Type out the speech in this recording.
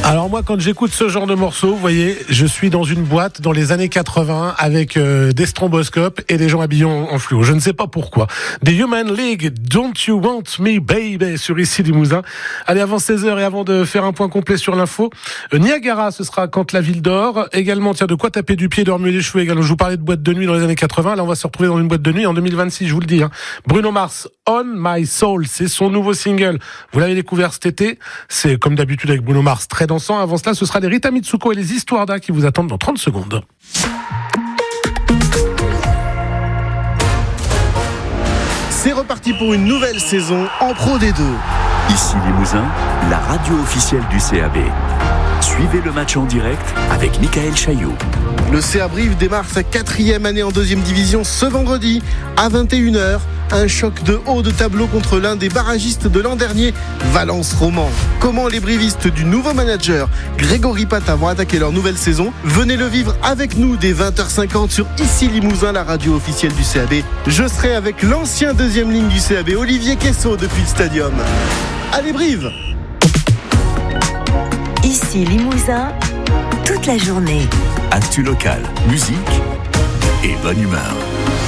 Alors moi, quand j'écoute ce genre de morceau, vous voyez, je suis dans une boîte dans les années 80 avec des stromboscopes et des gens habillés en fluo. Je ne sais pas pourquoi. Des Human League, Don't You Want Me Baby sur Ici Limousin. Allez, avant 16h et avant de faire un point complet sur l'info, Niagara, ce sera quand la ville dort. Également, tiens, de quoi taper du pied, de remuer les cheveux également. Je vous parlais de boîte de nuit dans les années 80. Là, on va se retrouver dans une boîte de nuit en 2026, je vous le dis. Bruno Mars, On My Soul, c'est son nouveau single. Vous l'avez découvert cet été. C'est comme d'habitude avec Bruno Mars, très dansant. Avant cela, ce sera les Rita Mitsuko et les Histoires d'A qui vous attendent dans 30 secondes. C'est reparti pour une nouvelle saison en Pro D2. Ici Limousin, la radio officielle du CAB. Suivez le match en direct avec Michael Chailloux. Le CA Brive démarre sa 4e année en 2e division ce vendredi à 21h. Un choc de haut de tableau contre l'un des barragistes de l'an dernier, Valence Roman. Comment les brivistes du nouveau manager Grégory Patin vont attaquer leur nouvelle saison? Venez le vivre avec nous dès 20h50 sur Ici Limousin, la radio officielle du CAB. Je serai avec l'ancien 2e ligne du CAB, Olivier Quessot, depuis le stadium. Allez Brive! Ici Limousin, toute la journée. Actu local, musique et bonne humeur.